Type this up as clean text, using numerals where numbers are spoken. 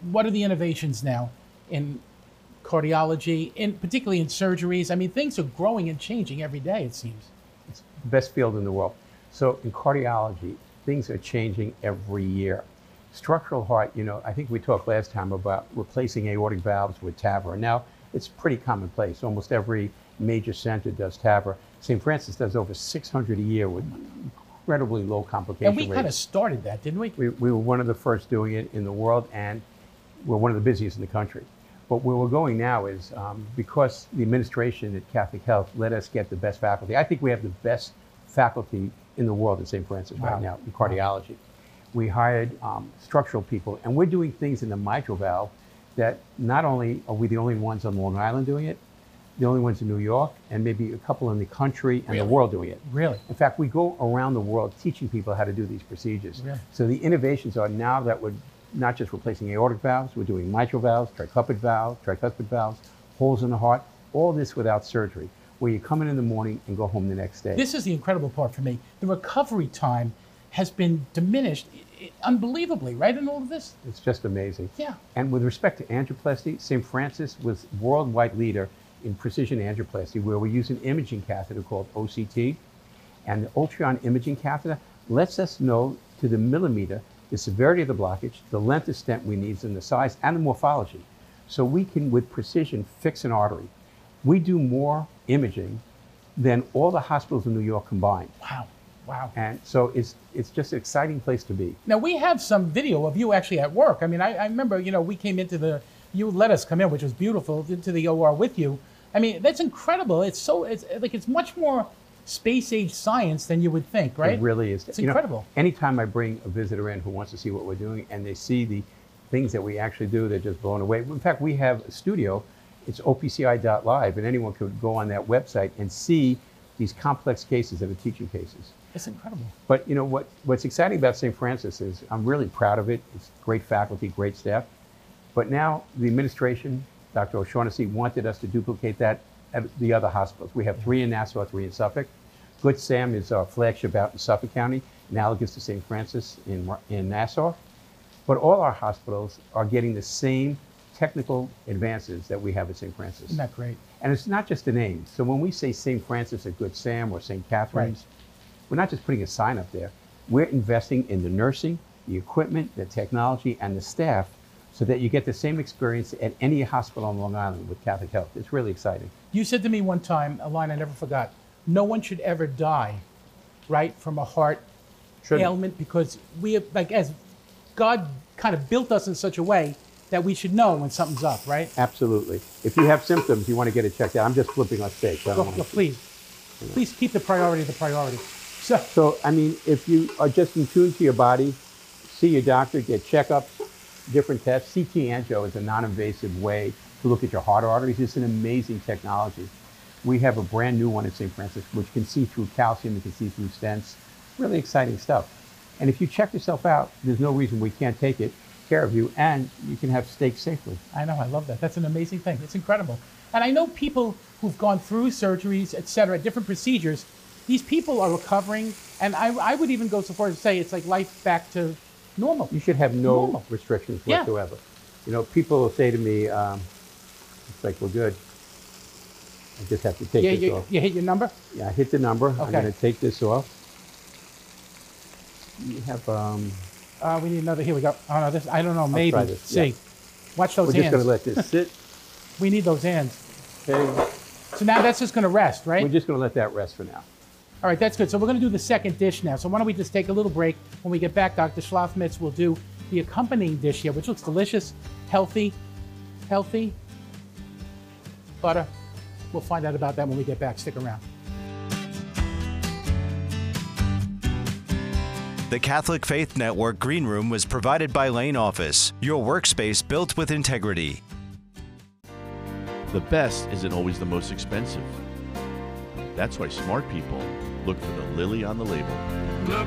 what are the innovations now in cardiology, particularly in surgeries? I mean, things are growing and changing every day, it seems. It's the best field in the world. So in cardiology, things are changing every year. Structural heart, I think we talked last time about replacing aortic valves with TAVR. Now, it's pretty commonplace. Almost every major center does TAVR. St. Francis does over 600 a year with incredibly low complication And we rates. kind of started that, didn't we? We were one of the first doing it in the world, and we're one of the busiest in the country. But where we're going now is because the administration at Catholic Health let us get the best faculty. I think we have the best faculty in the world at St. Francis right now in cardiology. We hired structural people, and we're doing things in the mitral valve that not only are we the only ones on Long Island doing it, the only ones in New York, and maybe a couple in the country and the world doing it. Really? In fact, we go around the world teaching people how to do these procedures. Really? So the innovations are now that we're not just replacing aortic valves, we're doing mitral valves, tricuspid valves, holes in the heart, all this without surgery, where you come in the morning and go home the next day. This is the incredible part for me. The recovery time has been diminished unbelievably, right, in all of this? It's just amazing. Yeah. And with respect to angioplasty, St. Francis was worldwide leader in precision angioplasty, where we use an imaging catheter called OCT. And the Ultron imaging catheter lets us know to the millimeter the severity of the blockage, the length of stent we need, and the size and the morphology. So we can, with precision, fix an artery. We do more imaging than all the hospitals in New York combined. Wow. Wow. And so it's just an exciting place to be. Now, we have some video of you actually at work. I mean, I remember, we came into you let us come in, which was beautiful, into the OR with you. I mean, that's incredible. It's much more space-age science than you would think, right? It really is. It's incredible. Anytime I bring a visitor in who wants to see what we're doing and they see the things that we actually do, they're just blown away. In fact, we have a studio. It's opci.live, and anyone could go on that website and see these complex cases that are teaching cases. It's incredible. But what's exciting about St. Francis is I'm really proud of it. It's great faculty, great staff. But now the administration, Dr. O'Shaughnessy, wanted us to duplicate that at the other hospitals. We have 3 in Nassau, 3 in Suffolk. Good Sam is our flagship out in Suffolk County, analogous to St. Francis in Nassau. But all our hospitals are getting the same technical advances that we have at St. Francis. Isn't that great? And it's not just a name. So when we say St. Francis at Good Sam or St. Catherine's, we're not just putting a sign up there. We're investing in the nursing, the equipment, the technology, and the staff so that you get the same experience at any hospital on Long Island with Catholic Health. It's really exciting. You said to me one time, a line I never forgot, no one should ever die, right, from a heart ailment, because we have, as God kind of built us in such a way that we should know when something's up, right? Absolutely. If you have symptoms, you want to get it checked out. I'm just flipping on stage. Please keep the priority the priority. So, I mean, if you are just in tune to your body, see your doctor, get checkups, different tests. CT angio is a non-invasive way to look at your heart arteries. It's an amazing technology. We have a brand new one at St. Francis, which can see through calcium, it can see through stents. Really exciting stuff. And if you check yourself out, there's no reason we can't take care of you, and you can have steak safely. I know, I love that. That's an amazing thing. It's incredible. And I know people who've gone through surgeries, et cetera, different procedures, these people are recovering, and I would even go so far as to say it's like life back to normal. You should have no restrictions whatsoever. People will say to me, it's like, we're good. I just have to take this off. You hit your number? Yeah, I hit the number. Okay. I'm going to take this off. You have, we need another, here we go. Oh no, this, I don't know, maybe. Try this. See. Yeah. Watch those We're hands. just going to let this sit. We need those hands. Okay. So now that's just going to rest, right? We're just going to let that rest for now. All right, that's good. So we're going to do the second dish now. So why don't we just take a little break. When we get back, Dr. Schlafmitz will do the accompanying dish here, which looks delicious, healthy, butter. We'll find out about that when we get back. Stick around. The Catholic Faith Network Green Room was provided by Lane Office, your workspace built with integrity. The best isn't always the most expensive. That's why smart people look for the lily on the label.